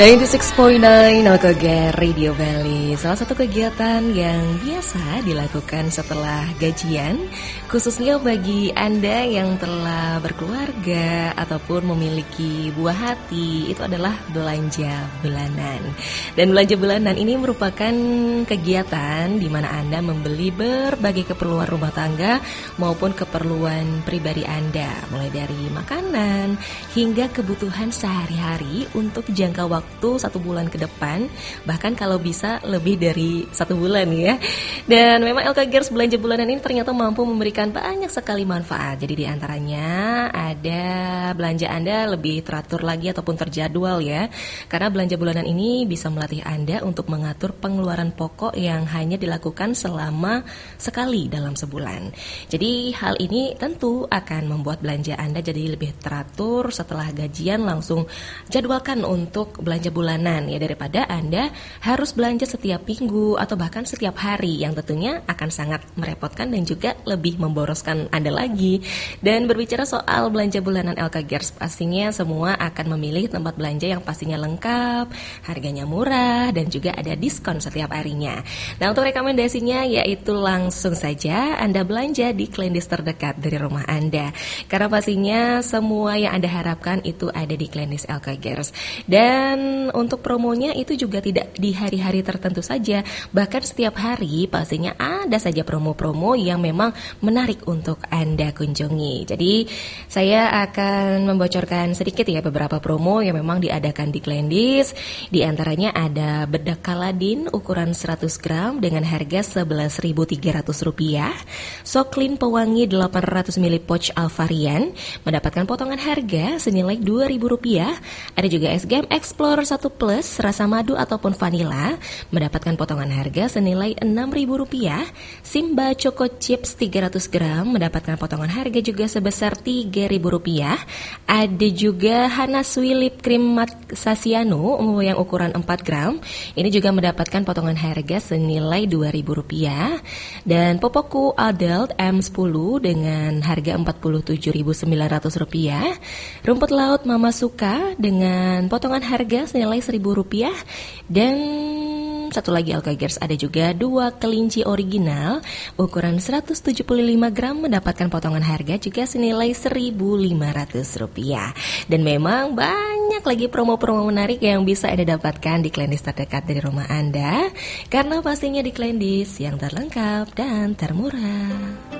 96.9 Alkoger Radio Bali. Salah satu kegiatan yang biasa dilakukan setelah gajian, khususnya bagi Anda yang telah berkeluarga ataupun memiliki buah hati, itu adalah belanja bulanan. Dan belanja bulanan ini merupakan kegiatan di mana Anda membeli berbagai keperluan rumah tangga maupun keperluan pribadi Anda, mulai dari makanan hingga kebutuhan sehari-hari untuk jangka waktu 1 bulan ke depan, bahkan kalau bisa lebih dari 1 bulan ya. Dan memang Alkagers belanja bulanan ini ternyata mampu memberikan banyak sekali manfaat. Jadi diantaranya ada belanja Anda lebih teratur lagi ataupun terjadwal ya. Karena belanja bulanan ini bisa melatih Anda untuk mengatur pengeluaran pokok yang hanya dilakukan selama sekali dalam sebulan. Jadi hal ini tentu akan membuat belanja Anda jadi lebih teratur. Setelah gajian langsung jadwalkan untuk belanja bulanan ya, daripada Anda harus belanja setiap minggu atau bahkan setiap hari yang tentunya akan sangat merepotkan dan juga lebih memboroskan Anda lagi. Dan berbicara soal belanja bulanan Alkagers, pastinya semua akan memilih tempat belanja yang pastinya lengkap, harganya murah dan juga ada diskon setiap harinya. Nah, untuk rekomendasinya yaitu langsung saja Anda belanja di Kleindis terdekat dari rumah Anda. Karena pastinya semua yang Anda harapkan itu ada di Kleindis Alkagers. Dan untuk promonya itu juga tidak di hari-hari tertentu saja, bahkan setiap hari pastinya ada saja promo-promo yang memang menarik untuk Anda kunjungi. Jadi saya akan membocorkan sedikit ya beberapa promo yang memang diadakan di Kleindis. Di antaranya ada bedak Kaladin ukuran 100 gram dengan harga Rp11.300, Soklin pewangi 800 ml pouch Alvarian mendapatkan potongan harga senilai Rp2.000. Ada juga SGM Explorer 1 Plus rasa madu ataupun vanila mendapatkan potongan harga senilai Rp6.000. Simba Choco Chips 300 gram mendapatkan potongan harga juga sebesar Rp3.000. Ada juga Hanasui Lip Cream Matte Sasiano yang ukuran 4 gram. Ini juga mendapatkan potongan harga senilai Rp2.000. Dan Popoku Adult M10 dengan harga Rp47.900. Rumput laut Mama Suka dengan potongan harga senilai Rp1.000. Dan satu lagi Alkagers, ada juga 2 kelinci original ukuran 175 gram mendapatkan potongan harga juga senilai Rp1.500. Dan memang banyak lagi promo-promo menarik yang bisa Anda dapatkan di Kleindis terdekat dari rumah Anda. Karena pastinya di Kleindis yang terlengkap dan termurah.